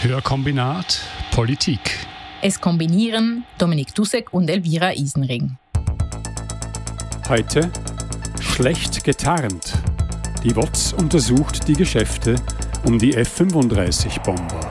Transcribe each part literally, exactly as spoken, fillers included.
Hörkombinat Politik. Es kombinieren Dominik Dussek und Elvira Isenring. Heute schlecht getarnt. Die W O Z untersucht die Geschäfte um die F fünfunddreißig Bomber.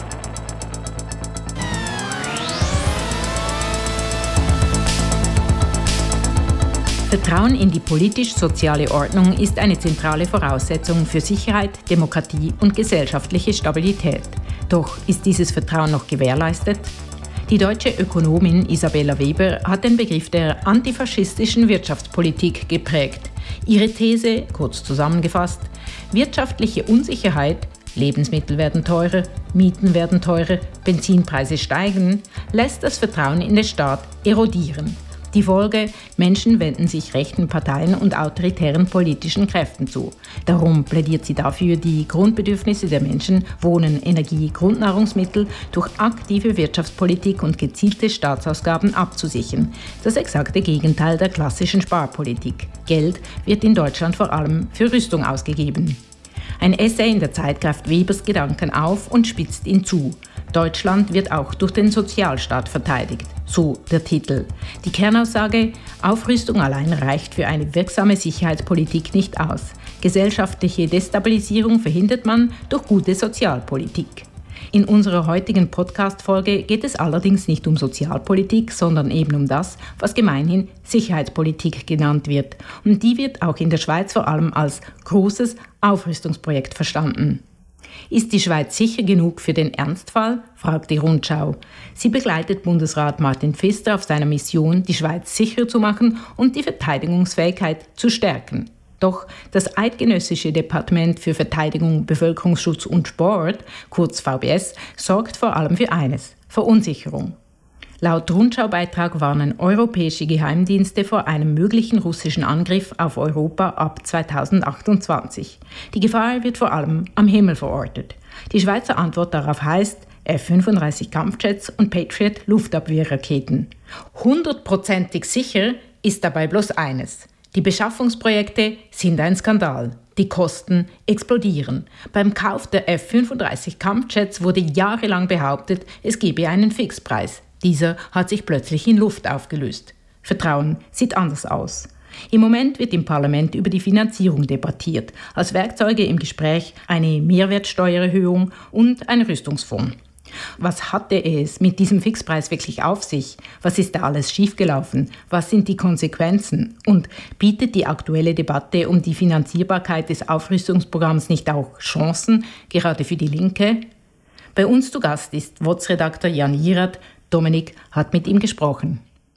Vertrauen in die politisch-soziale Ordnung ist eine zentrale Voraussetzung für Sicherheit, Demokratie und gesellschaftliche Stabilität. Doch ist dieses Vertrauen noch gewährleistet? Die deutsche Ökonomin Isabella Weber hat den Begriff der antifaschistischen Wirtschaftspolitik geprägt. Ihre These, kurz zusammengefasst: wirtschaftliche Unsicherheit, Lebensmittel werden teurer, Mieten werden teurer, Benzinpreise steigen, lässt das Vertrauen in den Staat erodieren. Die Folge: Menschen wenden sich rechten Parteien und autoritären politischen Kräften zu. Darum plädiert sie dafür, die Grundbedürfnisse der Menschen, Wohnen, Energie, Grundnahrungsmittel, durch aktive Wirtschaftspolitik und gezielte Staatsausgaben abzusichern. Das exakte Gegenteil der klassischen Sparpolitik. Geld wird in Deutschland vor allem für Rüstung ausgegeben. Ein Essay in der Zeit greift Webers Gedanken auf und spitzt ihn zu. Deutschland wird auch durch den Sozialstaat verteidigt. So der Titel. Die Kernaussage: Aufrüstung allein reicht für eine wirksame Sicherheitspolitik nicht aus. Gesellschaftliche Destabilisierung verhindert man durch gute Sozialpolitik. In unserer heutigen Podcast-Folge geht es allerdings nicht um Sozialpolitik, sondern eben um das, was gemeinhin Sicherheitspolitik genannt wird. Und die wird auch in der Schweiz vor allem als großes Aufrüstungsprojekt verstanden. Ist die Schweiz sicher genug für den Ernstfall? Fragt die Rundschau. Sie begleitet Bundesrat Martin Pfister auf seiner Mission, die Schweiz sicher zu machen und die Verteidigungsfähigkeit zu stärken. Doch das Eidgenössische Departement für Verteidigung, Bevölkerungsschutz und Sport, kurz V B S, sorgt vor allem für eines: Verunsicherung. Laut Rundschau-Beitrag warnen europäische Geheimdienste vor einem möglichen russischen Angriff auf Europa ab zweitausendachtundzwanzig. Die Gefahr wird vor allem am Himmel verortet. Die Schweizer Antwort darauf heißt F fünfunddreißig Kampfjets und Patriot Luftabwehrraketen. Hundertprozentig sicher ist dabei bloß eines: Die Beschaffungsprojekte sind ein Skandal. Die Kosten explodieren. Beim Kauf der F fünfunddreißig Kampfjets wurde jahrelang behauptet, es gebe einen Fixpreis. Dieser hat sich plötzlich in Luft aufgelöst. Vertrauen sieht anders aus. Im Moment wird im Parlament über die Finanzierung debattiert. Als Werkzeuge im Gespräch eine Mehrwertsteuererhöhung und ein Rüstungsfonds. Was hatte es mit diesem Fixpreis wirklich auf sich? Was ist da alles schiefgelaufen? Was sind die Konsequenzen? Und bietet die aktuelle Debatte um die Finanzierbarkeit des Aufrüstungsprogramms nicht auch Chancen, gerade für die Linke? Bei uns zu Gast ist W O Z-Redakteur Jan Jirat. Dominik hat mit ihm gesprochen.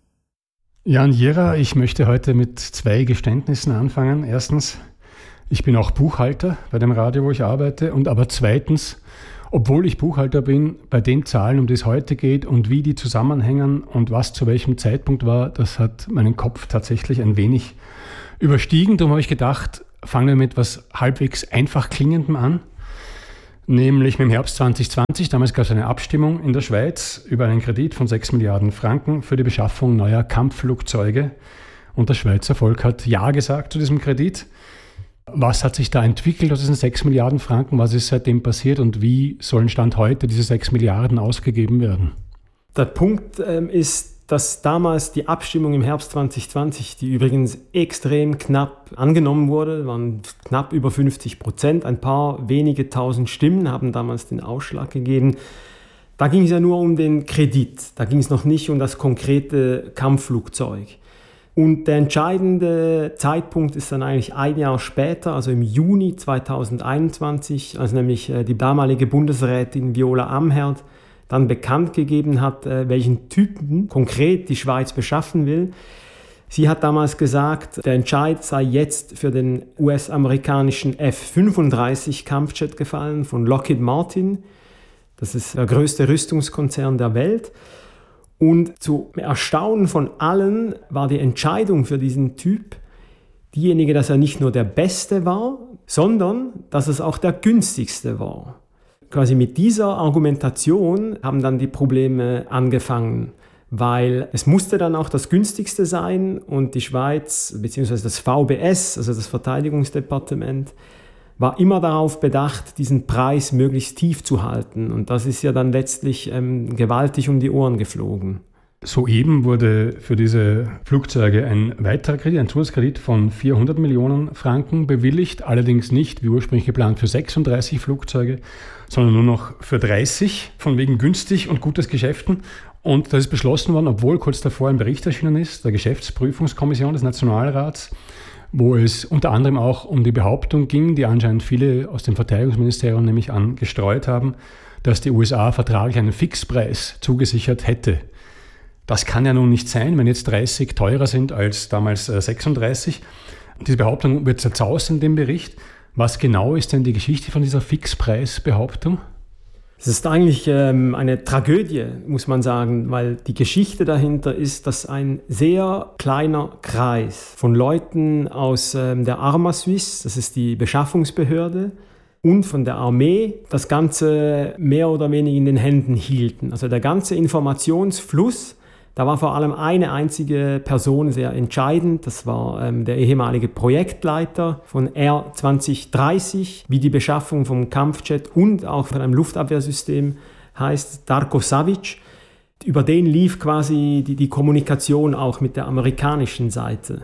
Jan Jirat, ich möchte heute mit zwei Geständnissen anfangen. Erstens, ich bin auch Buchhalter bei dem Radio, wo ich arbeite. Und aber zweitens, obwohl ich Buchhalter bin, bei den Zahlen, um die es heute geht und wie die zusammenhängen und was zu welchem Zeitpunkt war, das hat meinen Kopf tatsächlich ein wenig überstiegen. Darum habe ich gedacht, fangen wir mit etwas halbwegs einfach klingendem an. Nämlich mit dem Herbst zwanzig zwanzig, damals gab es eine Abstimmung in der Schweiz über einen Kredit von sechs Milliarden Franken für die Beschaffung neuer Kampfflugzeuge. Und das Schweizer Volk hat Ja gesagt zu diesem Kredit. Was hat sich da entwickelt aus diesen sechs Milliarden Franken? Was ist seitdem passiert und wie sollen Stand heute diese sechs Milliarden ausgegeben werden? Der Punkt ähm, ist, dass damals die Abstimmung im Herbst zwanzig zwanzig, die übrigens extrem knapp angenommen wurde, waren knapp über fünfzig Prozent, ein paar wenige tausend Stimmen haben damals den Ausschlag gegeben. Da ging es ja nur um den Kredit, da ging es noch nicht um das konkrete Kampfflugzeug. Und der entscheidende Zeitpunkt ist dann eigentlich ein Jahr später, also im Juni zweitausendeinundzwanzig, als nämlich die damalige Bundesrätin Viola Amherd dann bekannt gegeben hat, welchen Typen konkret die Schweiz beschaffen will. Sie hat damals gesagt, der Entscheid sei jetzt für den U S-amerikanischen F fünfunddreißig Kampfjet gefallen von Lockheed Martin. Das ist der größte Rüstungskonzern der Welt. Und zu Erstaunen von allen war die Entscheidung für diesen Typ diejenige, dass er nicht nur der Beste war, sondern dass es auch der günstigste war. Quasi mit dieser Argumentation haben dann die Probleme angefangen, weil es musste dann auch das günstigste sein und die Schweiz bzw. das V B S, also das Verteidigungsdepartement, war immer darauf bedacht, diesen Preis möglichst tief zu halten. Und das ist ja dann letztlich ähm, gewaltig um die Ohren geflogen. Soeben wurde für diese Flugzeuge ein weiterer Kredit, ein Zusatzkredit von vierhundert Millionen Franken bewilligt, allerdings nicht wie ursprünglich geplant für sechsunddreißig Flugzeuge, sondern nur noch für dreißig, von wegen günstig und gutes Geschäften. Und das ist beschlossen worden, obwohl kurz davor ein Bericht erschienen ist, der Geschäftsprüfungskommission des Nationalrats, wo es unter anderem auch um die Behauptung ging, die anscheinend viele aus dem Verteidigungsministerium nämlich an gestreut haben, dass die U S A vertraglich einen Fixpreis zugesichert hätte. Das kann ja nun nicht sein, wenn jetzt dreißig teurer sind als damals sechsunddreißig. Diese Behauptung wird zerzaust in dem Bericht. Was genau ist denn die Geschichte von dieser Fixpreisbehauptung? Es ist eigentlich ähm, eine Tragödie, muss man sagen, weil die Geschichte dahinter ist, dass ein sehr kleiner Kreis von Leuten aus ähm, der Arma Suisse, das ist die Beschaffungsbehörde, und von der Armee das Ganze mehr oder weniger in den Händen hielten. Also der ganze Informationsfluss, da war vor allem eine einzige Person sehr entscheidend, das war ähm, der ehemalige Projektleiter von R zwanzig dreißig, wie die Beschaffung vom Kampfjet und auch von einem Luftabwehrsystem heißt, Darko Savic. Über den lief quasi die, die Kommunikation auch mit der amerikanischen Seite.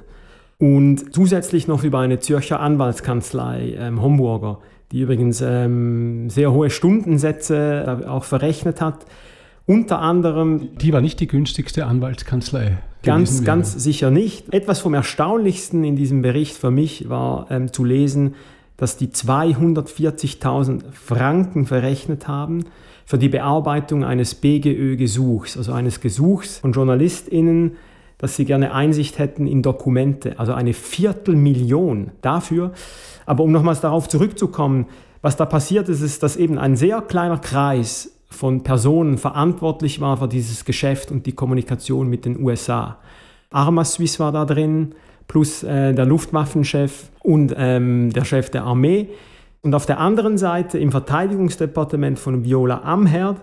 Und zusätzlich noch über eine Zürcher Anwaltskanzlei, ähm, Homburger, die übrigens ähm, sehr hohe Stundensätze auch verrechnet hat. Unter anderem... Die war nicht die günstigste Anwaltskanzlei. Ganz, ganz sicher nicht. Etwas vom Erstaunlichsten in diesem Bericht für mich war ähm, zu lesen, dass die zweihundertvierzigtausend Franken verrechnet haben für die Bearbeitung eines B G Ö-Gesuchs, also eines Gesuchs von JournalistInnen, dass sie gerne Einsicht hätten in Dokumente, also eine Viertelmillion dafür. Aber um nochmals darauf zurückzukommen, was da passiert ist, ist, dass eben ein sehr kleiner Kreis von Personen verantwortlich war für dieses Geschäft und die Kommunikation mit den U S A. Arma Suisse war da drin, plus äh, der Luftwaffenchef und ähm, der Chef der Armee. Und auf der anderen Seite im Verteidigungsdepartement von Viola Amherd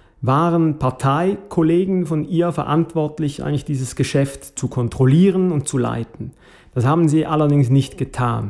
waren Parteikollegen von ihr verantwortlich, eigentlich dieses Geschäft zu kontrollieren und zu leiten. Das haben sie allerdings nicht getan.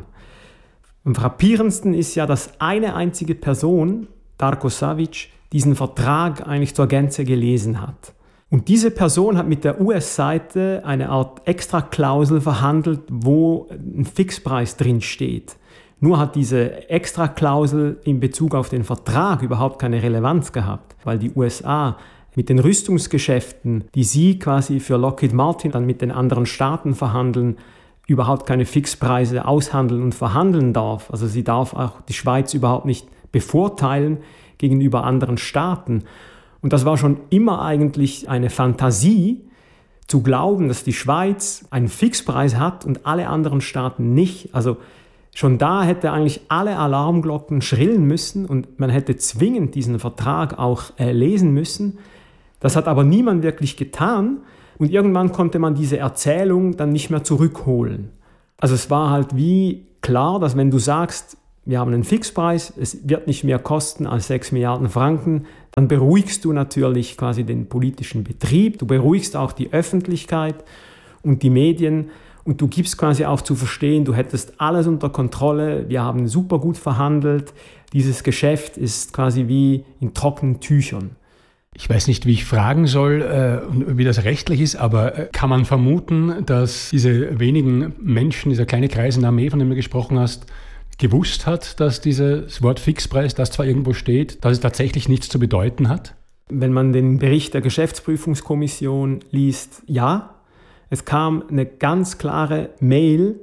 Am frappierendsten ist ja, dass eine einzige Person, Darko Savic, diesen Vertrag eigentlich zur Gänze gelesen hat. Und diese Person hat mit der U S-Seite eine Art Extraklausel verhandelt, wo ein Fixpreis drin steht. Nur hat diese Extraklausel in Bezug auf den Vertrag überhaupt keine Relevanz gehabt, weil die U S A mit den Rüstungsgeschäften, die sie quasi für Lockheed Martin dann mit den anderen Staaten verhandeln, überhaupt keine Fixpreise aushandeln und verhandeln darf. Also sie darf auch die Schweiz überhaupt nicht bevorteilen gegenüber anderen Staaten. Und das war schon immer eigentlich eine Fantasie, zu glauben, dass die Schweiz einen Fixpreis hat und alle anderen Staaten nicht. Also schon da hätte eigentlich alle Alarmglocken schrillen müssen und man hätte zwingend diesen Vertrag auch äh, lesen müssen. Das hat aber niemand wirklich getan und irgendwann konnte man diese Erzählung dann nicht mehr zurückholen. Also es war halt wie klar, dass wenn du sagst, wir haben einen Fixpreis, es wird nicht mehr kosten als sechs Milliarden Franken, dann beruhigst du natürlich quasi den politischen Betrieb, du beruhigst auch die Öffentlichkeit und die Medien und du gibst quasi auch zu verstehen, du hättest alles unter Kontrolle, wir haben super gut verhandelt, dieses Geschäft ist quasi wie in trockenen Tüchern. Ich weiß nicht, wie ich fragen soll, äh, wie das rechtlich ist, aber äh, kann man vermuten, dass diese wenigen Menschen, dieser kleine Kreis in der Armee, von dem du gesprochen hast, gewusst hat, dass dieses Wort Fixpreis, das zwar irgendwo steht, dass es tatsächlich nichts zu bedeuten hat? Wenn man den Bericht der Geschäftsprüfungskommission liest, ja. Es kam eine ganz klare Mail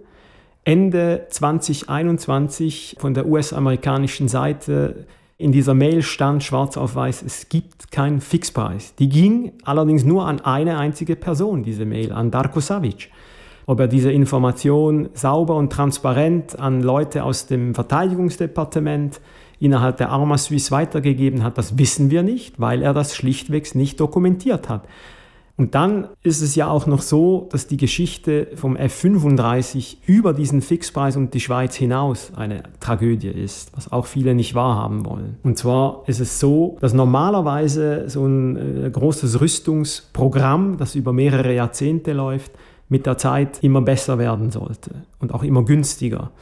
Ende zwanzig einundzwanzig von der U S-amerikanischen Seite. In dieser Mail stand schwarz auf weiß, es gibt keinen Fixpreis. Die ging allerdings nur an eine einzige Person, diese Mail, an Darko Savic. Ob er diese Information sauber und transparent an Leute aus dem Verteidigungsdepartement innerhalb der Arma Suisse weitergegeben hat, das wissen wir nicht, weil er das schlichtweg nicht dokumentiert hat. Und dann ist es ja auch noch so, dass die Geschichte vom F fünfunddreißig über diesen Fixpreis und die Schweiz hinaus eine Tragödie ist, was auch viele nicht wahrhaben wollen. Und zwar ist es so, dass normalerweise so ein äh, großes Rüstungsprogramm, das über mehrere Jahrzehnte läuft, mit der Zeit immer besser werden sollte und auch immer günstiger,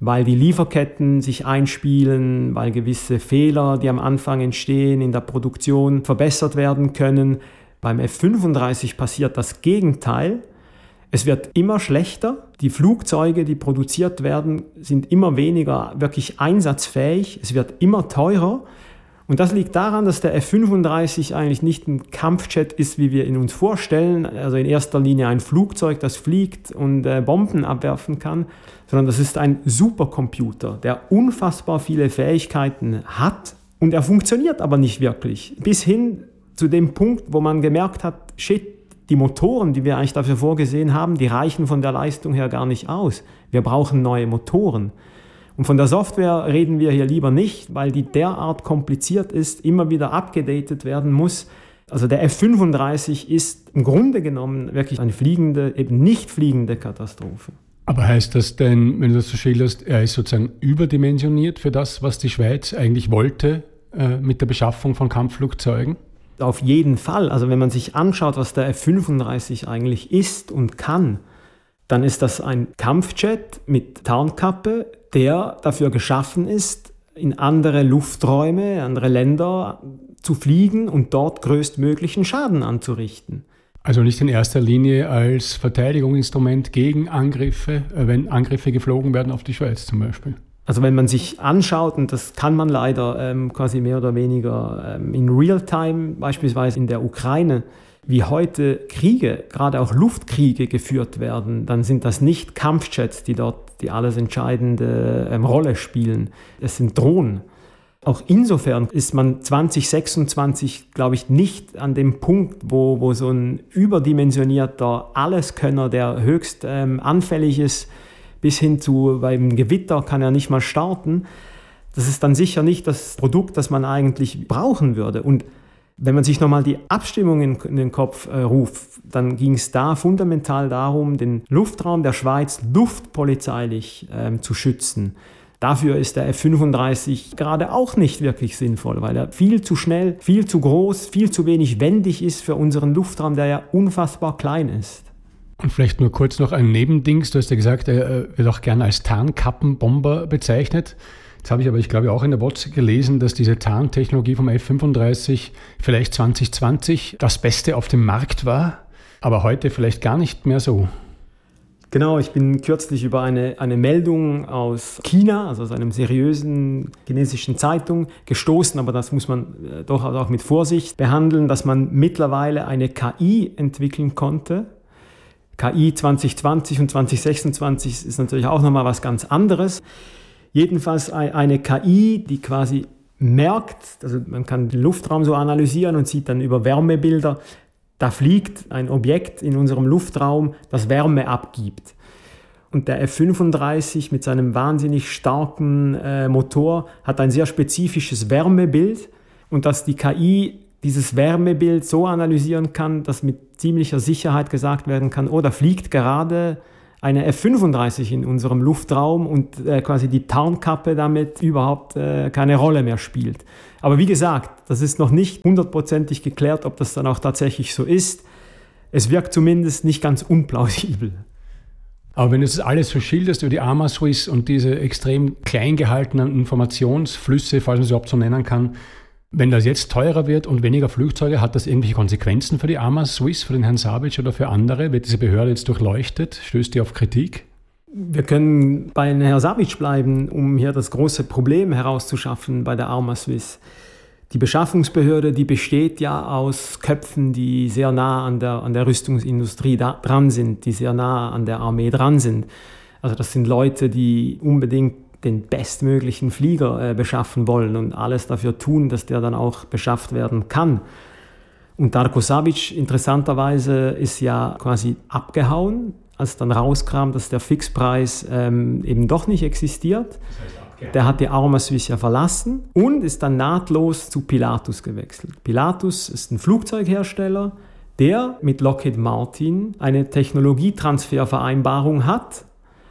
weil die Lieferketten sich einspielen, weil gewisse Fehler, die am Anfang entstehen, in der Produktion verbessert werden können. Beim F fünfunddreißig passiert das Gegenteil. Es wird immer schlechter. Die Flugzeuge, die produziert werden, sind immer weniger wirklich einsatzfähig. Es wird immer teurer. Und das liegt daran, dass der F fünfunddreißig eigentlich nicht ein Kampfjet ist, wie wir ihn uns vorstellen, also in erster Linie ein Flugzeug, das fliegt und äh, Bomben abwerfen kann, sondern das ist ein Supercomputer, der unfassbar viele Fähigkeiten hat und er funktioniert aber nicht wirklich. Bis hin zu dem Punkt, wo man gemerkt hat, shit, die Motoren, die wir eigentlich dafür vorgesehen haben, die reichen von der Leistung her gar nicht aus. Wir brauchen neue Motoren. Und von der Software reden wir hier lieber nicht, weil die derart kompliziert ist, immer wieder abgedatet werden muss. Also der F fünfunddreißig ist im Grunde genommen wirklich eine fliegende, eben nicht fliegende Katastrophe. Aber heißt das denn, wenn du das so schilderst, er ist sozusagen überdimensioniert für das, was die Schweiz eigentlich wollte äh, mit der Beschaffung von Kampfflugzeugen? Auf jeden Fall. Also wenn man sich anschaut, was der F fünfunddreißig eigentlich ist und kann, dann ist das ein Kampfjet mit Tarnkappe, der dafür geschaffen ist, in andere Lufträume, andere Länder zu fliegen und dort größtmöglichen Schaden anzurichten. Also nicht in erster Linie als Verteidigungsinstrument gegen Angriffe, wenn Angriffe geflogen werden auf die Schweiz zum Beispiel. Also wenn man sich anschaut, und das kann man leider ähm, quasi mehr oder weniger ähm, in Realtime, beispielsweise in der Ukraine, wie heute Kriege, gerade auch Luftkriege geführt werden, dann sind das nicht Kampfjets, die dort die alles entscheidende ähm, Rolle spielen. Es sind Drohnen. Auch insofern ist man zwanzig sechsundzwanzig, glaube ich, nicht an dem Punkt, wo, wo so ein überdimensionierter Alleskönner, der höchst ähm, anfällig ist, bis hin zu beim Gewitter kann er nicht mal starten. Das ist dann sicher nicht das Produkt, das man eigentlich brauchen würde. Und wenn man sich nochmal die Abstimmung in, in den Kopf äh, ruft, dann ging es da fundamental darum, den Luftraum der Schweiz luftpolizeilich ähm, zu schützen. Dafür ist der F fünfunddreißig gerade auch nicht wirklich sinnvoll, weil er viel zu schnell, viel zu groß, viel zu wenig wendig ist für unseren Luftraum, der ja unfassbar klein ist. Und vielleicht nur kurz noch ein Nebendings. Du hast ja gesagt, er wird auch gerne als Tarnkappenbomber bezeichnet. Jetzt habe ich aber, ich glaube, auch in der W O Z gelesen, dass diese Tarntechnologie vom F fünfunddreißig vielleicht zwanzig zwanzig das Beste auf dem Markt war, aber heute vielleicht gar nicht mehr so. Genau, ich bin kürzlich über eine, eine Meldung aus China, also aus einem seriösen chinesischen Zeitung, gestoßen, aber das muss man äh, doch auch mit Vorsicht behandeln, dass man mittlerweile eine K I entwickeln konnte. K I zwanzig zwanzig und zwanzig sechsundzwanzig ist natürlich auch nochmal was ganz anderes. Jedenfalls eine K I, die quasi merkt, also man kann den Luftraum so analysieren und sieht dann über Wärmebilder, da fliegt ein Objekt in unserem Luftraum, das Wärme abgibt. Und der F fünfunddreißig mit seinem wahnsinnig starken äh, Motor hat ein sehr spezifisches Wärmebild und dass die K I dieses Wärmebild so analysieren kann, dass mit ziemlicher Sicherheit gesagt werden kann, oh, da fliegt gerade eine F fünfunddreißig in unserem Luftraum und äh, quasi die Tarnkappe damit überhaupt äh, keine Rolle mehr spielt. Aber wie gesagt, das ist noch nicht hundertprozentig geklärt, ob das dann auch tatsächlich so ist. Es wirkt zumindest nicht ganz unplausibel. Aber wenn du das alles so schilderst über die Arma Swiss und diese extrem klein gehaltenen Informationsflüsse, falls man sie überhaupt so nennen kann, wenn das jetzt teurer wird und weniger Flugzeuge, hat das irgendwelche Konsequenzen für die Arma Swiss, für den Herrn Savic oder für andere? Wird diese Behörde jetzt durchleuchtet? Stößt die auf Kritik? Wir können bei Herrn Savic bleiben, um hier das große Problem herauszuschaffen bei der Arma Swiss. Die Beschaffungsbehörde, die besteht ja aus Köpfen, die sehr nah an der, an der Rüstungsindustrie da, dran sind, die sehr nah an der Armee dran sind. Also das sind Leute, die unbedingt den bestmöglichen Flieger äh, beschaffen wollen und alles dafür tun, dass der dann auch beschafft werden kann. Und Darko Savic, interessanterweise, ist ja quasi abgehauen, als dann rauskam, dass der Fixpreis ähm, eben doch nicht existiert. Das heißt, der hat die Arma Swiss ja verlassen und ist dann nahtlos zu Pilatus gewechselt. Pilatus ist ein Flugzeughersteller, der mit Lockheed Martin eine Technologietransfervereinbarung hat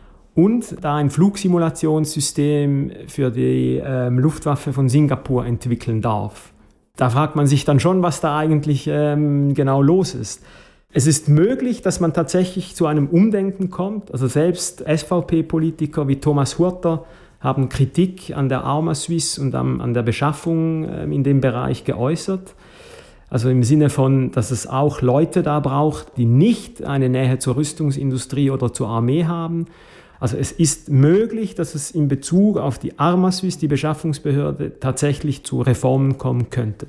und da ein Flugsimulationssystem für die ähm, Luftwaffe von Singapur entwickeln darf. Da fragt man sich dann schon, was da eigentlich ähm, genau los ist. Es ist möglich, dass man tatsächlich zu einem Umdenken kommt. Also selbst S V P-Politiker wie Thomas Hurter haben Kritik an der Arma-Suisse und an, an der Beschaffung äh, in dem Bereich geäußert. Also im Sinne von, dass es auch Leute da braucht, die nicht eine Nähe zur Rüstungsindustrie oder zur Armee haben. Also es ist möglich, dass es in Bezug auf die Arma-Suisse, die Beschaffungsbehörde, tatsächlich zu Reformen kommen könnte.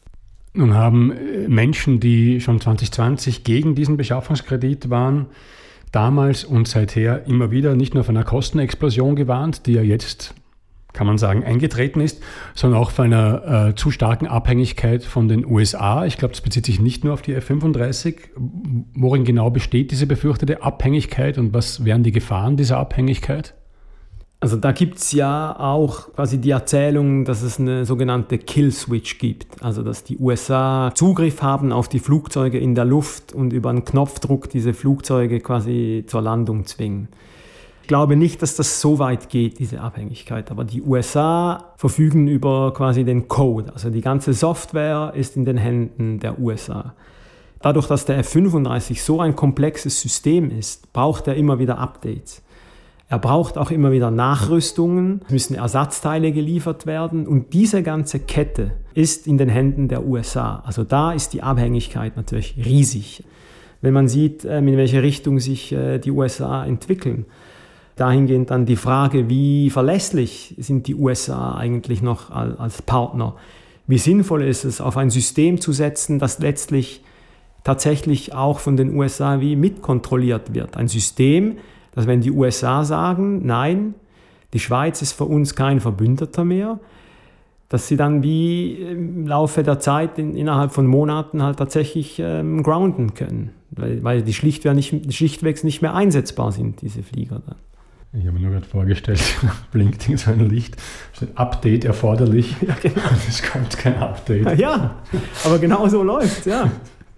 Nun haben Menschen, die schon zwanzig zwanzig gegen diesen Beschaffungskredit waren, damals und seither immer wieder nicht nur von einer Kostenexplosion gewarnt, die ja jetzt, kann man sagen, eingetreten ist, sondern auch von einer äh, zu starken Abhängigkeit von den U S A. Ich glaube, das bezieht sich nicht nur auf die F fünfunddreißig. Worin genau besteht diese befürchtete Abhängigkeit und was wären die Gefahren dieser Abhängigkeit? Also da gibt es ja auch quasi die Erzählung, dass es eine sogenannte Kill-Switch gibt. Also dass die U S A Zugriff haben auf die Flugzeuge in der Luft und über einen Knopfdruck diese Flugzeuge quasi zur Landung zwingen. Ich glaube nicht, dass das so weit geht, diese Abhängigkeit. Aber die U S A verfügen über quasi den Code. Also die ganze Software ist in den Händen der U S A. Dadurch, dass der F fünfunddreißig so ein komplexes System ist, braucht er immer wieder Updates. Er braucht auch immer wieder Nachrüstungen, es müssen Ersatzteile geliefert werden und diese ganze Kette ist in den Händen der U S A. Also da ist die Abhängigkeit natürlich riesig. Wenn man sieht, in welche Richtung sich die U S A entwickeln. Dahingehend dann die Frage, wie verlässlich sind die U S A eigentlich noch als Partner? Wie sinnvoll ist es, auf ein System zu setzen, das letztlich tatsächlich auch von den U S A wie mitkontrolliert wird? Ein System, dass wenn die U S A sagen, nein, die Schweiz ist für uns kein Verbündeter mehr, dass sie dann wie im Laufe der Zeit in, innerhalb von Monaten halt tatsächlich ähm, grounden können, weil, weil die schlichtweg nicht, schlichtweg nicht mehr einsetzbar sind, diese Flieger dann. Ich habe mir nur gerade vorgestellt, blinkt so ein Licht, steht Update erforderlich, ja, genau. Es kommt kein Update. Ja, aber genau so läuft es, ja.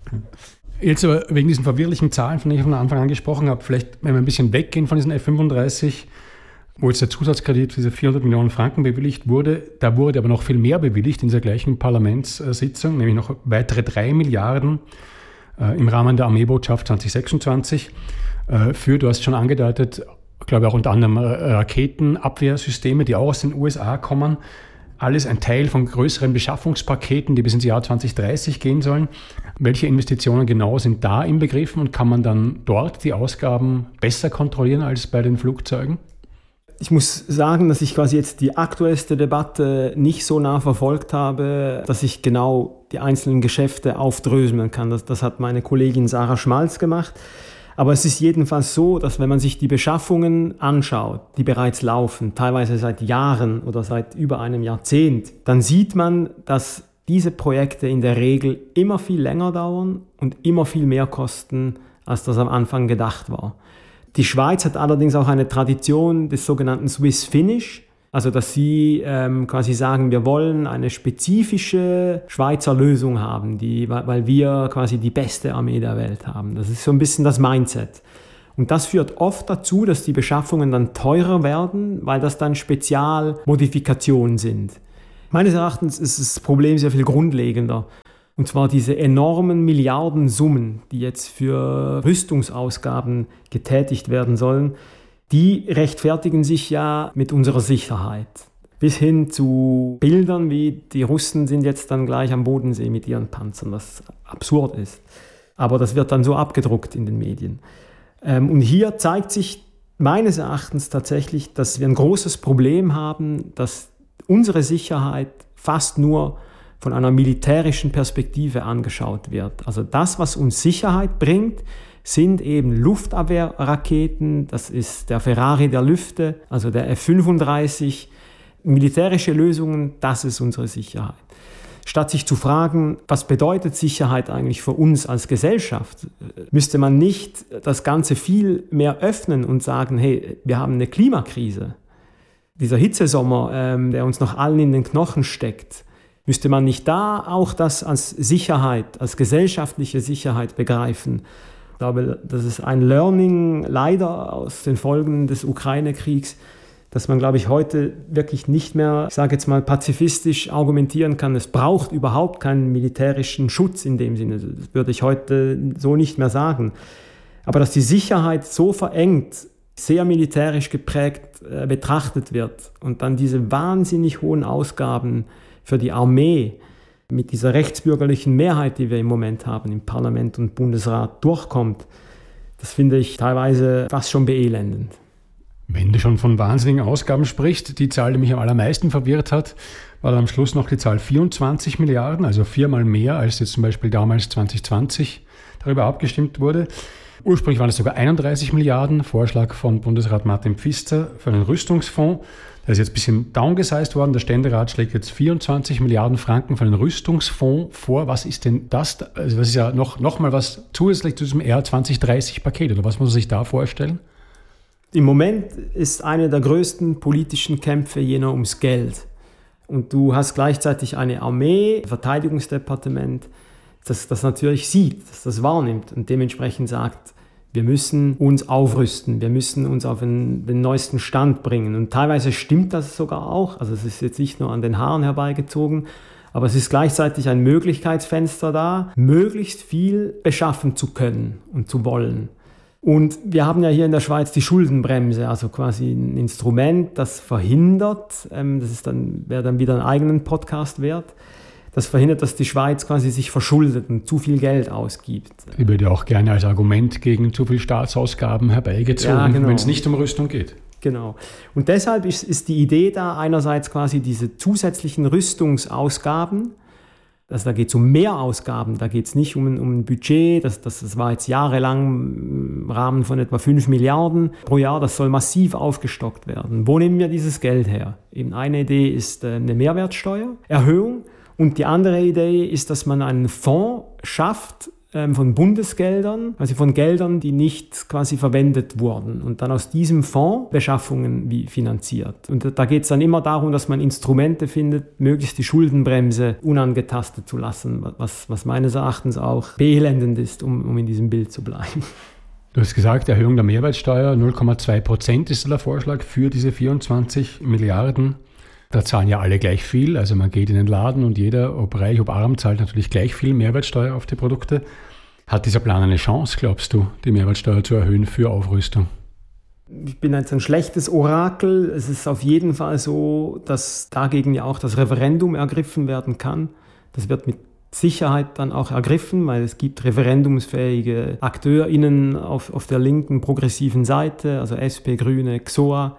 Jetzt aber wegen diesen verwirrlichen Zahlen, von denen ich von Anfang an gesprochen habe, vielleicht, wenn wir ein bisschen weggehen von diesen F fünfunddreißig, wo jetzt der Zusatzkredit für diese vierhundert Millionen Franken bewilligt wurde, da wurde aber noch viel mehr bewilligt in dieser gleichen Parlamentssitzung, nämlich noch weitere drei Milliarden äh, im Rahmen der Armeebotschaft zwanzig sechsundzwanzig äh, für, du hast schon angedeutet, glaube ich auch unter anderem Raketenabwehrsysteme, die auch aus den U S A kommen. Alles ein Teil von größeren Beschaffungspaketen, die bis ins Jahr zwanzig dreißig gehen sollen. Welche Investitionen genau sind da inbegriffen und kann man dann dort die Ausgaben besser kontrollieren als bei den Flugzeugen? Ich muss sagen, dass ich quasi jetzt die aktuellste Debatte nicht so nah verfolgt habe, dass ich genau die einzelnen Geschäfte aufdröseln kann. Das, das hat meine Kollegin Sarah Schmalz gemacht. Aber es ist jedenfalls so, dass wenn man sich die Beschaffungen anschaut, die bereits laufen, teilweise seit Jahren oder seit über einem Jahrzehnt, dann sieht man, dass diese Projekte in der Regel immer viel länger dauern und immer viel mehr kosten, als das am Anfang gedacht war. Die Schweiz hat allerdings auch eine Tradition des sogenannten Swiss Finish, also dass sie ähm, quasi sagen, wir wollen eine spezifische Schweizer Lösung haben, die, weil wir quasi die beste Armee der Welt haben. Das ist so ein bisschen das Mindset. Und das führt oft dazu, dass die Beschaffungen dann teurer werden, weil das dann Spezialmodifikationen sind. Meines Erachtens ist das Problem sehr viel grundlegender. Und zwar diese enormen Milliardensummen, die jetzt für Rüstungsausgaben getätigt werden sollen, die rechtfertigen sich ja mit unserer Sicherheit. Bis hin zu Bildern wie, die Russen sind jetzt dann gleich am Bodensee mit ihren Panzern, was absurd ist. Aber das wird dann so abgedruckt in den Medien. Und hier zeigt sich meines Erachtens tatsächlich, dass wir ein großes Problem haben, dass unsere Sicherheit fast nur von einer militärischen Perspektive angeschaut wird. Also das, was uns Sicherheit bringt, sind eben Luftabwehrraketen, das ist der Ferrari der Lüfte, also der F fünfunddreißig, militärische Lösungen, das ist unsere Sicherheit. Statt sich zu fragen, was bedeutet Sicherheit eigentlich für uns als Gesellschaft, müsste man nicht das Ganze viel mehr öffnen und sagen, hey, wir haben eine Klimakrise. Dieser Hitzesommer, ähm, der uns noch allen in den Knochen steckt, müsste man nicht da auch das als Sicherheit, als gesellschaftliche Sicherheit begreifen? Ich glaube, das ist ein Learning leider aus den Folgen des Ukraine-Kriegs, dass man, glaube ich, heute wirklich nicht mehr, ich sage jetzt mal, pazifistisch argumentieren kann, es braucht überhaupt keinen militärischen Schutz in dem Sinne. Das würde ich heute so nicht mehr sagen. Aber dass die Sicherheit so verengt, sehr militärisch geprägt äh, betrachtet wird und dann diese wahnsinnig hohen Ausgaben für die Armee mit dieser rechtsbürgerlichen Mehrheit, die wir im Moment haben, im Parlament und Bundesrat durchkommt, das finde ich teilweise fast schon beelendend. Wenn du schon von wahnsinnigen Ausgaben sprichst, die Zahl, die mich am allermeisten verwirrt hat, war dann am Schluss noch die Zahl vierundzwanzig Milliarden, also viermal mehr, als jetzt zum Beispiel damals zwanzig zwanzig darüber abgestimmt wurde. Ursprünglich waren es sogar einunddreißig Milliarden, Vorschlag von Bundesrat Martin Pfister für einen Rüstungsfonds. Der ist jetzt ein bisschen downgesized worden. Der Ständerat schlägt jetzt vierundzwanzig Milliarden Franken für einen Rüstungsfonds vor. Was ist denn das? Also das ist ja noch, noch mal was zusätzlich zu diesem R zwanzig dreißig Paket, oder was muss man sich da vorstellen? Im Moment ist einer der größten politischen Kämpfe jener ums Geld. Und du hast gleichzeitig eine Armee, ein Verteidigungsdepartement, das das natürlich sieht, das das wahrnimmt und dementsprechend sagt, wir müssen uns aufrüsten, wir müssen uns auf den, den neuesten Stand bringen. Und teilweise stimmt das sogar auch, also es ist jetzt nicht nur an den Haaren herbeigezogen, aber es ist gleichzeitig ein Möglichkeitsfenster da, möglichst viel beschaffen zu können und zu wollen. Und wir haben ja hier in der Schweiz die Schuldenbremse, also quasi ein Instrument, das verhindert, ähm, das ist dann, wäre dann wieder einen eigenen Podcast wert, das verhindert, dass die Schweiz quasi sich verschuldet und zu viel Geld ausgibt. Die wird ja auch gerne als Argument gegen zu viel Staatsausgaben herbeigezogen, ja, genau, wenn es nicht um Rüstung geht. Genau. Und deshalb ist, ist die Idee da einerseits quasi diese zusätzlichen Rüstungsausgaben. Also da geht es um Mehrausgaben, da geht es nicht um, um ein Budget, das, das, das war jetzt jahrelang im Rahmen von etwa fünf Milliarden pro Jahr, das soll massiv aufgestockt werden. Wo nehmen wir dieses Geld her? Eben eine Idee ist eine Mehrwertsteuererhöhung und die andere Idee ist, dass man einen Fonds schafft, von Bundesgeldern, also von Geldern, die nicht quasi verwendet wurden und dann aus diesem Fonds Beschaffungen wie finanziert. Und da geht es dann immer darum, dass man Instrumente findet, möglichst die Schuldenbremse unangetastet zu lassen, was, was meines Erachtens auch beelendend ist, um, um in diesem Bild zu bleiben. Du hast gesagt, Erhöhung der Mehrwertsteuer, null Komma zwei Prozent ist der Vorschlag für diese vierundzwanzig Milliarden. Da zahlen ja alle gleich viel, also man geht in den Laden und jeder, ob reich, ob arm, zahlt natürlich gleich viel Mehrwertsteuer auf die Produkte. Hat dieser Plan eine Chance, glaubst du, die Mehrwertsteuer zu erhöhen für Aufrüstung? Ich bin jetzt ein schlechtes Orakel. Es ist auf jeden Fall so, dass dagegen ja auch das Referendum ergriffen werden kann. Das wird mit Sicherheit dann auch ergriffen, weil es gibt referendumsfähige AkteurInnen auf, auf der linken progressiven Seite, also S P, Grüne, X O A.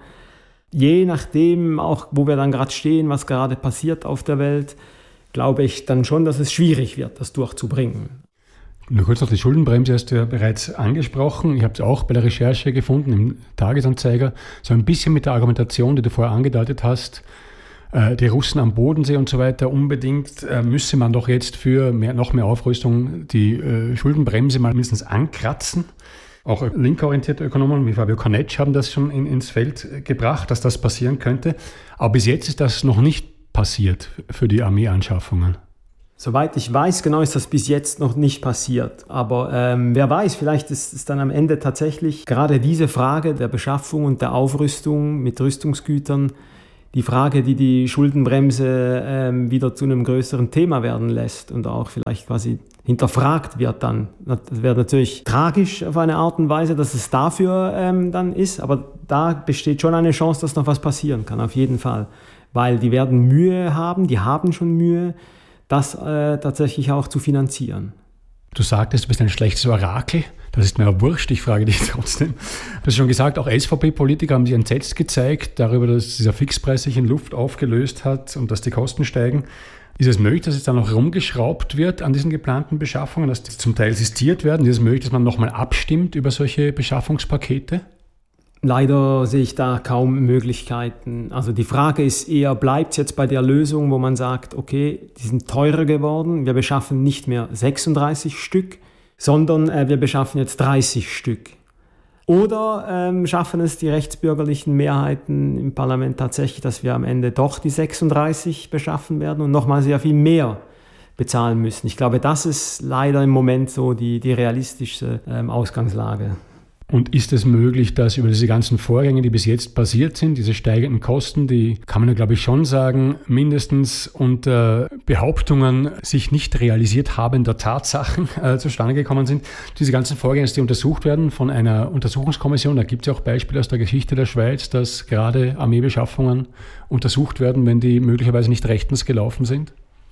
Je nachdem, auch wo wir dann gerade stehen, was gerade passiert auf der Welt, glaube ich dann schon, dass es schwierig wird, das durchzubringen. Nur kurz noch, die Schuldenbremse hast du ja bereits angesprochen. Ich habe es auch bei der Recherche gefunden, im Tagesanzeiger, so ein bisschen mit der Argumentation, die du vorher angedeutet hast, äh, die Russen am Bodensee und so weiter, unbedingt äh, müsse man doch jetzt für mehr, noch mehr Aufrüstung die äh, Schuldenbremse mal mindestens ankratzen. Auch linkorientierte Ökonomen wie Fabio Cornetsch haben das schon in, ins Feld gebracht, dass das passieren könnte. Aber bis jetzt ist das noch nicht passiert für die Armeeanschaffungen. Soweit ich weiß, genau ist das bis jetzt noch nicht passiert. Aber ähm, wer weiß, vielleicht ist es dann am Ende tatsächlich gerade diese Frage der Beschaffung und der Aufrüstung mit Rüstungsgütern die Frage, die die Schuldenbremse ähm, wieder zu einem größeren Thema werden lässt und auch vielleicht quasi hinterfragt wird dann. Das wäre natürlich tragisch auf eine Art und Weise, dass es dafür ähm, dann ist, aber da besteht schon eine Chance, dass noch was passieren kann, auf jeden Fall. Weil die werden Mühe haben, die haben schon Mühe, das äh, tatsächlich auch zu finanzieren. Du sagtest, du bist ein schlechtes Orakel. Das ist mir ja wurscht, ich frage dich trotzdem. Du hast schon gesagt, auch S V P-Politiker haben sich entsetzt gezeigt darüber, dass dieser Fixpreis sich in Luft aufgelöst hat und dass die Kosten steigen. Ist es möglich, dass es dann noch rumgeschraubt wird an diesen geplanten Beschaffungen, dass die zum Teil sistiert werden? Ist es möglich, dass man nochmal abstimmt über solche Beschaffungspakete? Leider sehe ich da kaum Möglichkeiten. Also die Frage ist eher, bleibt es jetzt bei der Lösung, wo man sagt, okay, die sind teurer geworden, wir beschaffen nicht mehr sechsunddreißig Stück, sondern äh, wir beschaffen jetzt dreißig Stück. Oder ähm, schaffen es die rechtsbürgerlichen Mehrheiten im Parlament tatsächlich, dass wir am Ende doch die sechsunddreißig beschaffen werden und nochmal sehr viel mehr bezahlen müssen. Ich glaube, das ist leider im Moment so die, die realistischste ähm, Ausgangslage. Und ist es möglich, dass über diese ganzen Vorgänge, die bis jetzt passiert sind, diese steigenden Kosten, die kann man ja, glaube ich, schon sagen, mindestens unter Behauptungen sich nicht realisiert habender Tatsachen äh, zustande gekommen sind, diese ganzen Vorgänge, die untersucht werden von einer Untersuchungskommission. Da gibt es ja auch Beispiele aus der Geschichte der Schweiz, dass gerade Armeebeschaffungen untersucht werden, wenn die möglicherweise nicht rechtens gelaufen sind.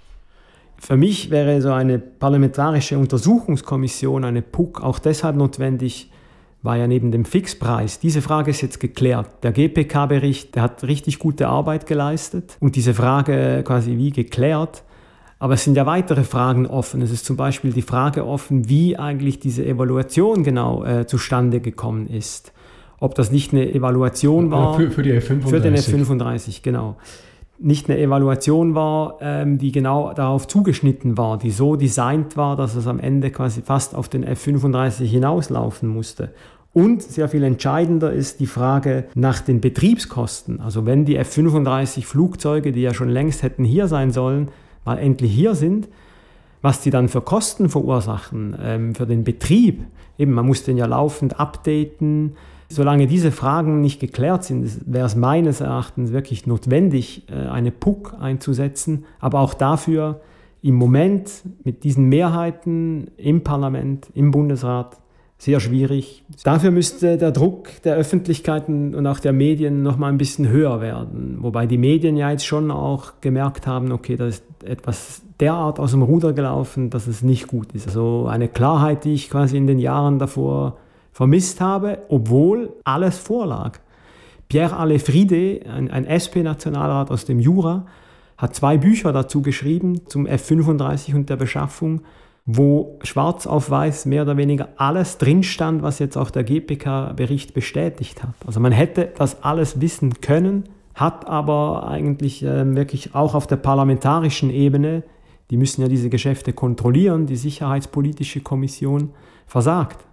Für mich wäre so eine parlamentarische Untersuchungskommission, eine P U C, auch deshalb notwendig, war ja neben dem Fixpreis. Diese Frage ist jetzt geklärt. Der G P K-Bericht, der hat richtig gute Arbeit geleistet und diese Frage quasi wie geklärt. Aber es sind ja weitere Fragen offen. Es ist zum Beispiel die Frage offen, wie eigentlich diese Evaluation genau äh, zustande gekommen ist. Ob das nicht eine Evaluation war. Für, für die F fünfunddreißig. Für den F fünfunddreißig, genau. Nicht eine Evaluation war, ähm, die genau darauf zugeschnitten war, die so designt war, dass es am Ende quasi fast auf den F fünfunddreißig hinauslaufen musste. Und sehr viel entscheidender ist die Frage nach den Betriebskosten. Also wenn die F fünfunddreißig Flugzeuge, die ja schon längst hätten hier sein sollen, mal endlich hier sind, was die dann für Kosten verursachen, ähm, für den Betrieb. Eben, man muss den ja laufend updaten. Solange diese Fragen nicht geklärt sind, wäre es meines Erachtens wirklich notwendig, eine P U C einzusetzen. Aber auch dafür im Moment mit diesen Mehrheiten im Parlament, im Bundesrat, sehr schwierig. Dafür müsste der Druck der Öffentlichkeiten und auch der Medien noch mal ein bisschen höher werden. Wobei die Medien ja jetzt schon auch gemerkt haben, okay, da ist etwas derart aus dem Ruder gelaufen, dass es nicht gut ist. Also eine Klarheit, die ich quasi in den Jahren davor vermisst habe, obwohl alles vorlag. Pierre Alefride, ein, ein S P-Nationalrat aus dem Jura, hat zwei Bücher dazu geschrieben, zum F fünfunddreißig und der Beschaffung, wo schwarz auf weiß mehr oder weniger alles drinstand, was jetzt auch der G P K-Bericht bestätigt hat. Also man hätte das alles wissen können, hat aber eigentlich äh, wirklich auch auf der parlamentarischen Ebene, die müssen ja diese Geschäfte kontrollieren, die Sicherheitspolitische Kommission, versagt.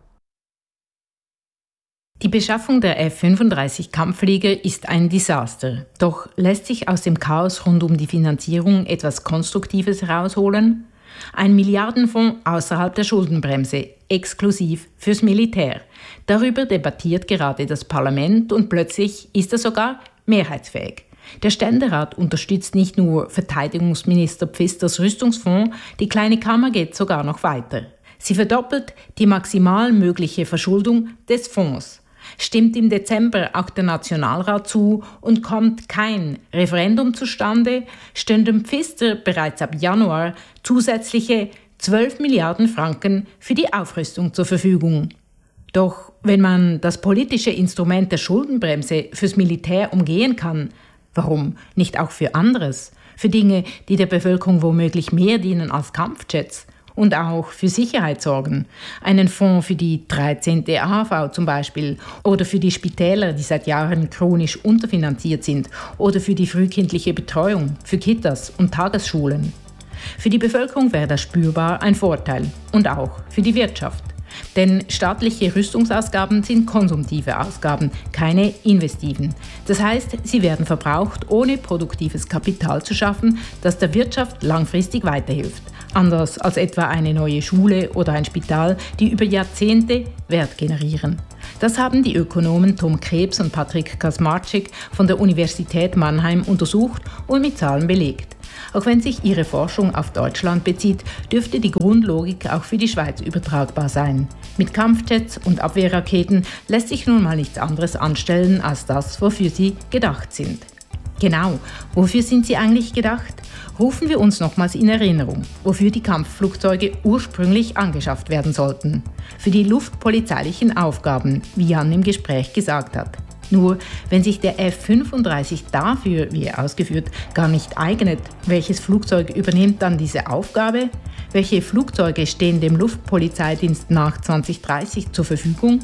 Die Beschaffung der F fünfunddreißig Kampfflieger ist ein Desaster. Doch lässt sich aus dem Chaos rund um die Finanzierung etwas Konstruktives herausholen? Ein Milliardenfonds außerhalb der Schuldenbremse, exklusiv fürs Militär. Darüber debattiert gerade das Parlament und plötzlich ist er sogar mehrheitsfähig. Der Ständerat unterstützt nicht nur Verteidigungsminister Pfisters Rüstungsfonds, die kleine Kammer geht sogar noch weiter. Sie verdoppelt die maximal mögliche Verschuldung des Fonds. Stimmt im Dezember auch der Nationalrat zu und kommt kein Referendum zustande, stünden Pfister bereits ab Januar zusätzliche zwölf Milliarden Franken für die Aufrüstung zur Verfügung. Doch wenn man das politische Instrument der Schuldenbremse fürs Militär umgehen kann, warum nicht auch für anderes? Für Dinge, die der Bevölkerung womöglich mehr dienen als Kampfjets? Und auch für Sicherheit sorgen. Einen Fonds für die dreizehnte A H V zum Beispiel oder für die Spitäler, die seit Jahren chronisch unterfinanziert sind oder für die frühkindliche Betreuung, für Kitas und Tagesschulen. Für die Bevölkerung wäre das spürbar ein Vorteil und auch für die Wirtschaft. Denn staatliche Rüstungsausgaben sind konsumtive Ausgaben, keine investiven. Das heißt, sie werden verbraucht, ohne produktives Kapital zu schaffen, das der Wirtschaft langfristig weiterhilft. Anders als etwa eine neue Schule oder ein Spital, die über Jahrzehnte Wert generieren. Das haben die Ökonomen Tom Krebs und Patrick Kaczmarczyk von der Universität Mannheim untersucht und mit Zahlen belegt. Auch wenn sich ihre Forschung auf Deutschland bezieht, dürfte die Grundlogik auch für die Schweiz übertragbar sein. Mit Kampfjets und Abwehrraketen lässt sich nun mal nichts anderes anstellen als das, wofür sie gedacht sind. Genau, wofür sind sie eigentlich gedacht? Rufen wir uns nochmals in Erinnerung, wofür die Kampfflugzeuge ursprünglich angeschafft werden sollten. Für die luftpolizeilichen Aufgaben, wie Jan im Gespräch gesagt hat. Nur, wenn sich der F fünfunddreißig dafür, wie er ausgeführt, gar nicht eignet, welches Flugzeug übernimmt dann diese Aufgabe? Welche Flugzeuge stehen dem Luftpolizeidienst nach zwanzig dreißig zur Verfügung?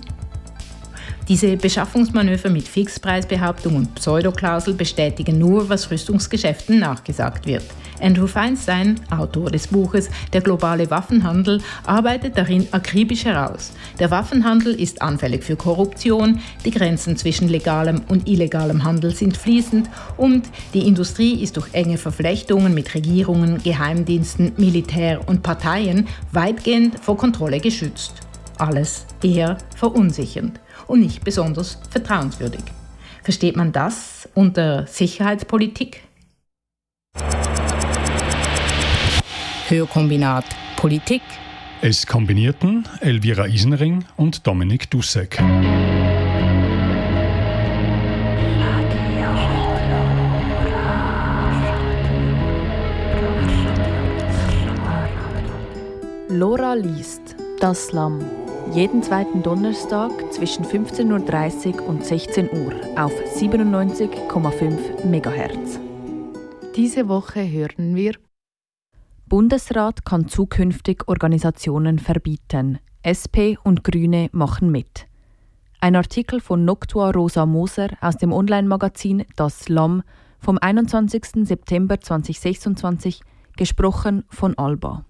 Diese Beschaffungsmanöver mit Fixpreisbehauptung und Pseudoklausel bestätigen nur, was Rüstungsgeschäften nachgesagt wird. Andrew Feinstein, Autor des Buches Der globale Waffenhandel, arbeitet darin akribisch heraus. Der Waffenhandel ist anfällig für Korruption, die Grenzen zwischen legalem und illegalem Handel sind fließend und die Industrie ist durch enge Verflechtungen mit Regierungen, Geheimdiensten, Militär und Parteien weitgehend vor Kontrolle geschützt. Alles eher verunsichernd. und nicht besonders vertrauenswürdig. Versteht man das unter Sicherheitspolitik? Hörkombinat Politik. Es kombinierten Elvira Isenring und Dominik Dussek. Lora liest Das Lamm. Jeden zweiten Donnerstag zwischen fünfzehn Uhr dreißig und sechzehn Uhr auf siebenundneunzig Komma fünf Megahertz. Diese Woche hören wir: Bundesrat kann zukünftig Organisationen verbieten. S P und Grüne machen mit. Ein Artikel von Noctua Rosa Moser aus dem Online-Magazin Das Lamm vom einundzwanzigsten September zweitausendsechsundzwanzig, gesprochen von Alba.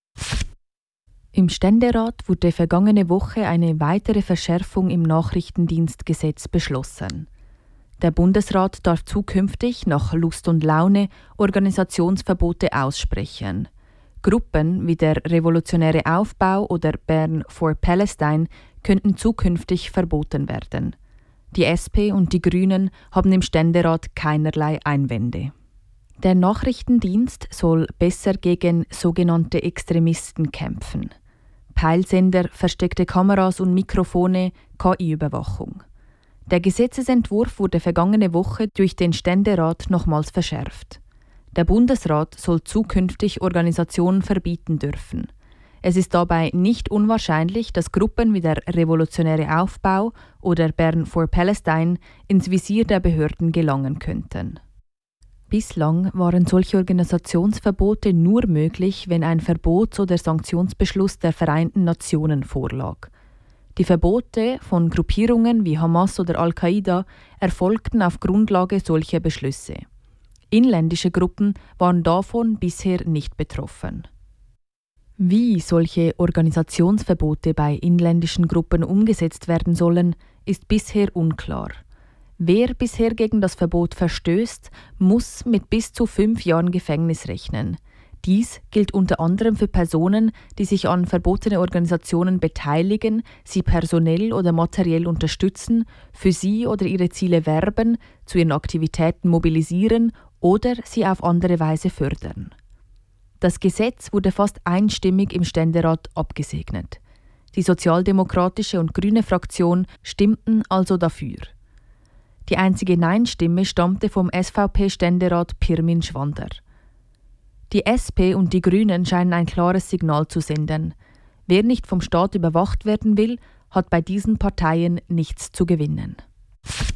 Im Ständerat wurde vergangene Woche eine weitere Verschärfung im Nachrichtendienstgesetz beschlossen. Der Bundesrat darf zukünftig nach Lust und Laune Organisationsverbote aussprechen. Gruppen wie der Revolutionäre Aufbau oder Bern for Palestine könnten zukünftig verboten werden. Die S P und die Grünen haben im Ständerat keinerlei Einwände. Der Nachrichtendienst soll besser gegen sogenannte Extremisten kämpfen. Peilsender, versteckte Kameras und Mikrofone, K I-Überwachung. Der Gesetzesentwurf wurde vergangene Woche durch den Ständerat nochmals verschärft. Der Bundesrat soll zukünftig Organisationen verbieten dürfen. Es ist dabei nicht unwahrscheinlich, dass Gruppen wie der Revolutionäre Aufbau oder Bern for Palestine ins Visier der Behörden gelangen könnten. Bislang waren solche Organisationsverbote nur möglich, wenn ein Verbots- oder Sanktionsbeschluss der Vereinten Nationen vorlag. Die Verbote von Gruppierungen wie Hamas oder Al-Qaida erfolgten auf Grundlage solcher Beschlüsse. Inländische Gruppen waren davon bisher nicht betroffen. Wie solche Organisationsverbote bei inländischen Gruppen umgesetzt werden sollen, ist bisher unklar. Wer bisher gegen das Verbot verstößt, muss mit bis zu fünf Jahren Gefängnis rechnen. Dies gilt unter anderem für Personen, die sich an verbotene Organisationen beteiligen, sie personell oder materiell unterstützen, für sie oder ihre Ziele werben, zu ihren Aktivitäten mobilisieren oder sie auf andere Weise fördern. Das Gesetz wurde fast einstimmig im Ständerat abgesegnet. Die sozialdemokratische und grüne Fraktion stimmten also dafür. Die einzige Nein-Stimme stammte vom S V P-Ständerat Pirmin Schwander. Die S P und die Grünen scheinen ein klares Signal zu senden. Wer nicht vom Staat überwacht werden will, hat bei diesen Parteien nichts zu gewinnen.